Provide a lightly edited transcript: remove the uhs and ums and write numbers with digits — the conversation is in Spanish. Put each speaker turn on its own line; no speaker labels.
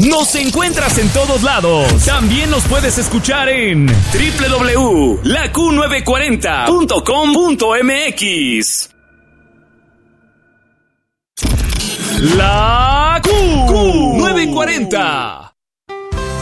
Nos encuentras en todos lados. También nos puedes escuchar en www.laQ940.com.mx. La Q940.